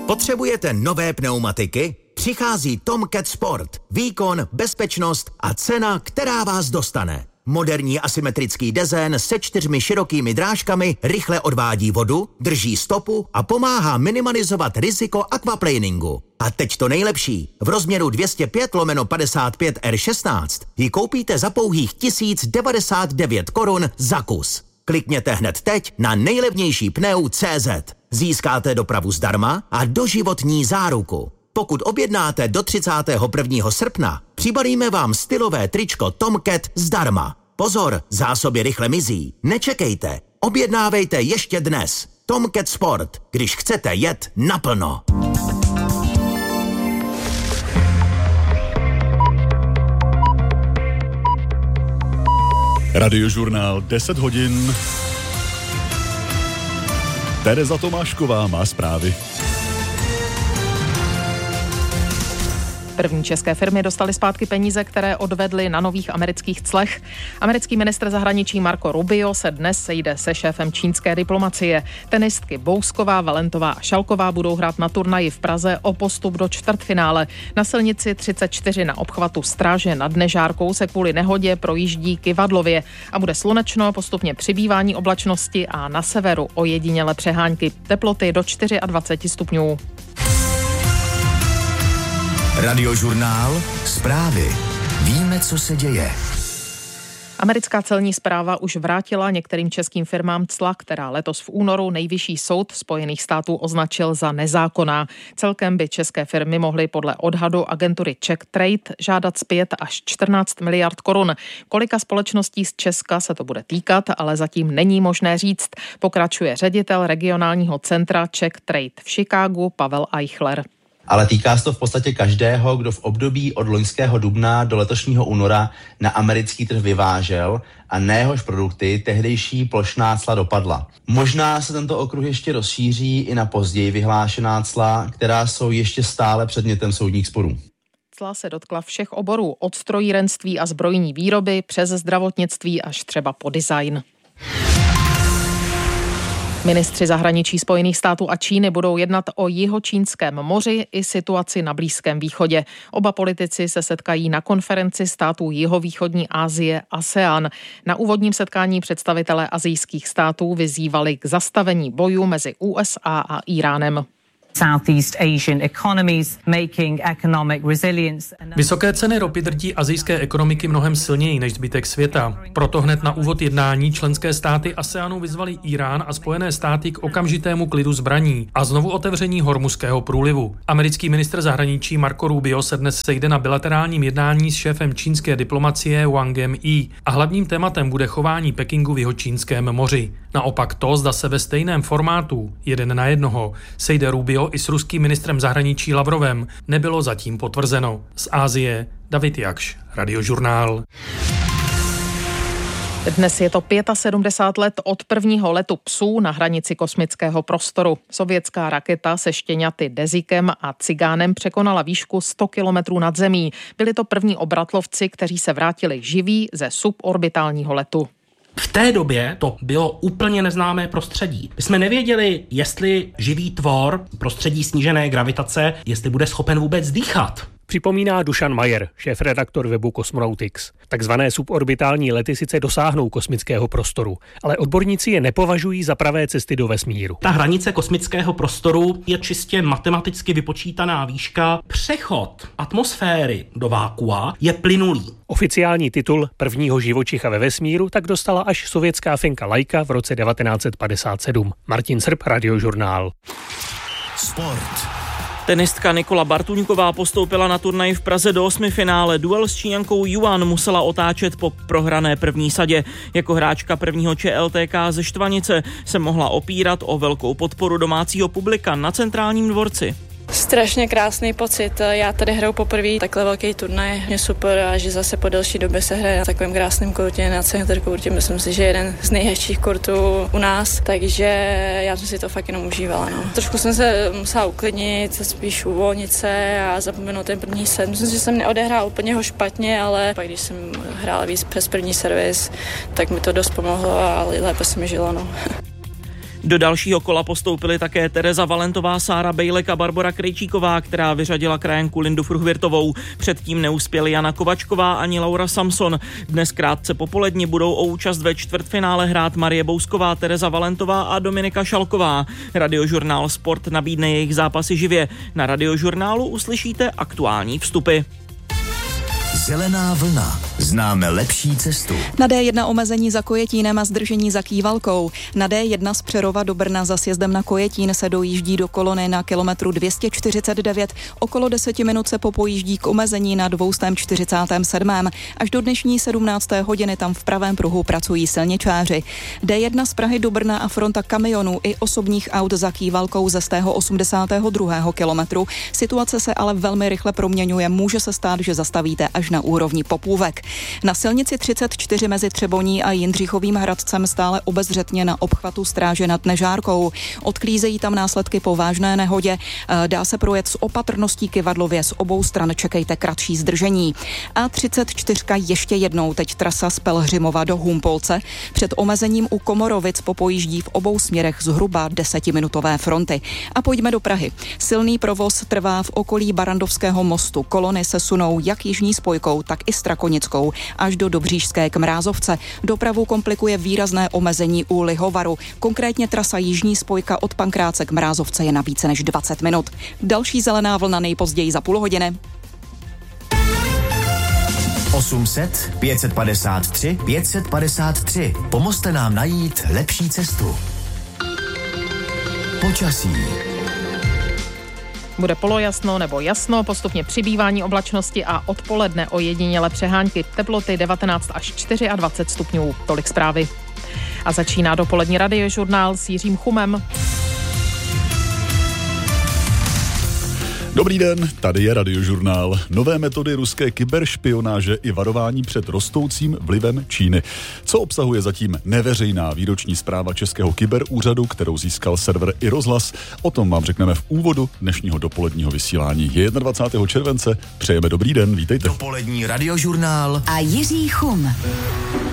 Potřebujete nové pneumatiky? Přichází Tomcat Sport. Výkon, bezpečnost a cena, která vás dostane. Moderní asymetrický dezén se 4 širokými drážkami rychle odvádí vodu, drží stopu a pomáhá minimalizovat riziko aquaplaningu. A teď to nejlepší. V rozměru 205/55 R16 ji koupíte za pouhých 1099 korun za kus. Klikněte hned teď na nejlevnější pneu.cz. Získáte dopravu zdarma a doživotní záruku. Pokud objednáte do 31. srpna, přibalíme vám stylové tričko Tomcat zdarma. Pozor, zásoby rychle mizí. Nečekejte, objednávejte ještě dnes. Tomcat Sport, když chcete jet naplno. Radiožurnál 10 hodin. Tereza Tomášková má zprávy. První české firmy dostaly zpátky peníze, které odvedly na nových amerických clech. Americký ministr zahraničí Marco Rubio se dnes sejde se šéfem čínské diplomacie. Tenistky Bousková, Valentová a Šalková budou hrát na turnaji v Praze o postup do čtvrtfinále. Na silnici 34 na obchvatu Stráže nad Nežárkou se kvůli nehodě projíždí kyvadlově a bude slunečno, postupně přibývání oblačnosti a na severu ojediněle přehánky. Teploty do 24 stupňů. Radiožurnál, zprávy. Víme, co se děje. Americká celní správa už vrátila některým českým firmám cla, která letos v únoru Nejvyšší soud Spojených států označil za nezákonná. Celkem by české firmy mohly podle odhadu agentury Czech Trade žádat zpět až 14 miliard korun. Kolika společností z Česka se to bude týkat, ale zatím není možné říct, pokračuje ředitel regionálního centra Czech Trade v Chicagu Pavel Eichler. Ale týká se to v podstatě každého, kdo v období od loňského dubna do letošního února na americký trh vyvážel a na jehož produkty tehdejší plošná cla dopadla. Možná se tento okruh ještě rozšíří i na později vyhlášená cla, která jsou ještě stále předmětem soudních sporů. Cla se dotkla všech oborů, od strojírenství a zbrojní výroby přes zdravotnictví až třeba po design. Ministři zahraničí Spojených států a Číny budou jednat o Jihočínském moři i situaci na Blízkém východě. Oba politici se setkají na konferenci států Jihovýchodní Asie ASEAN. Na úvodním setkání představitelé asijských států vyzývali k zastavení bojů mezi USA a Íránem. Southeast Asian economies making economic resilience. Vysoké ceny ropy drtí asijské ekonomiky mnohem silněji než zbytek světa. Proto hned na úvod jednání členské státy ASEANu vyzvali Írán a Spojené státy k okamžitému klidu zbraní a znovu otevření Hormuzského průlivu. Americký ministr zahraničí Marco Rubio se dnes sejde na bilaterálním jednání s šéfem čínské diplomacie Wangem Yi a hlavním tématem bude chování Pekingu v Jihočínském moři. Naopak to, zda se ve stejném formátu, 1 na 1, sejde Rubio i s ruským ministrem zahraničí Lavrovem, nebylo zatím potvrzeno. Z Asie David Jakš, Radiožurnál. Dnes je to 75 let od prvního letu psů na hranici kosmického prostoru. Sovětská raketa se štěňaty Dezikem a Cigánem překonala výšku 100 kilometrů nad zemí. Byli to první obratlovci, kteří se vrátili živí ze suborbitálního letu. V té době to bylo úplně neznámé prostředí. My jsme nevěděli, jestli živý tvor prostředí snížené gravitace, jestli bude schopen vůbec dýchat. Připomíná Dušan Majer, šéfredaktor webu Cosmonautics. Takzvané suborbitální lety sice dosáhnou kosmického prostoru, ale odborníci je nepovažují za pravé cesty do vesmíru. Ta hranice kosmického prostoru je čistě matematicky vypočítaná výška. Přechod atmosféry do vákua je plynulý. Oficiální titul prvního živočicha ve vesmíru tak dostala až sovětská finka Laika v roce 1957. Martin Srb, Radiožurnál. Sport. Tenistka Nikola Bartuňková postoupila na turnaj v Praze do 8. finále. Duel s Číňankou Yuan musela otáčet po prohrané první sadě. Jako hráčka prvního ČLTK ze Štvanice se mohla opírat o velkou podporu domácího publika na Centrálním dvorci. Strašně krásný pocit. Já tady hraju poprvé takhle velký turnaj. Je super a že zase po delší době se hraje na takovém krásném kurtě, na center kurtě. Myslím si, že je jeden z nejhezčích kurtů u nás, takže já jsem si to fakt jenom užívala. No. Trošku jsem se musela uklidnit, spíš uvolnit se a zapomenout ten první set. Myslím, že jsem neodehrála úplně ho špatně, ale pak když jsem hrála víc přes první servis, tak mi to dost pomohlo a lépe se mi žilo. No. Do dalšího kola postoupily také Tereza Valentová, Sára Bejlek a Barbora Krejčíková, která vyřadila krajanku Lindu Fruhvirtovou. Předtím neuspěly Jana Kovačková ani Laura Samson. Dnes krátce popoledni budou o účast ve čtvrtfinále hrát Marie Bousková, Tereza Valentová a Dominika Šalková. Radiožurnál Sport nabídne jejich zápasy živě. Na Radiožurnálu uslyšíte aktuální vstupy. Zelená vlna. Známe lepší cestu. Na D1 omezení za Kojetínem a zdržení za Kývalkou. Na D1 z Přerova do Brna za sjezdem na Kojetín se dojíždí do kolony na kilometru 249. Okolo 10 minut se popojíždí k omezení na 247. Až do dnešní 17. hodiny tam v pravém pruhu pracují silničáři. D1 z Prahy do Brna a fronta kamionů i osobních aut za Kývalkou ze 82. kilometru. Situace se ale velmi rychle proměňuje. Může se stát, že zastavíte až na úrovni Popůvek. Na silnici 34 mezi Třeboní a Jindřichovým Hradcem stále obezřetně na obchvatu Stráže nad Nežárkou. Odklízejí tam následky po vážné nehodě. Dá se projet s opatrností kyvadlově, z obou stran čekejte kratší zdržení. A 34 ještě jednou, teď trasa z Pelhřimova do Humpolce. Před omezením u Komorovic popojíždí v obou směrech zhruba 10minutové fronty. A pojďme do Prahy. Silný provoz trvá v okolí Barandovského mostu. Kolony se sunou jak jižní spojkou, tak i Strakonickou až do Dobříšské k Mrázovce. Dopravu komplikuje výrazné omezení u Lihovaru. Konkrétně trasa jižní spojka od Pankráce k Mrázovce je na více než 20 minut. Další zelená vlna nejpozději za půl hodiny. 800 553 553. Pomozte nám najít lepší cestu. Počasí. Bude polojasno nebo jasno, postupně přibývání oblačnosti a odpoledne ojedinělé přehánky. Teploty 19 až 24 stupňů. Tolik zprávy. A začíná dopolední radiožurnál s Jiřím Chumem. Dobrý den, tady je Radiožurnál. Nové metody ruské kyberšpionáže i varování před rostoucím vlivem Číny. Co obsahuje zatím neveřejná výroční zpráva Českého kyberúřadu, kterou získal server iRozhlas? O tom vám řekneme v úvodu dnešního dopoledního vysílání. Je 21. července, přejeme dobrý den, vítejte. Dopolední Radiožurnál a Jiří Chum.